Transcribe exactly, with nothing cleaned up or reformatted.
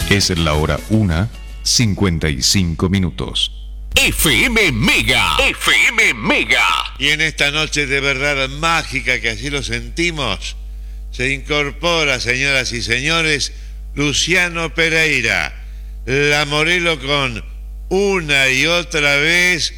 Es la hora una, cincuenta y cinco minutos. F M Mega, F M Mega. Y en esta noche de verdad mágica, que así lo sentimos, se incorpora, señoras y señores, Luciano Pereira, la Morelo con Una y Otra Vez,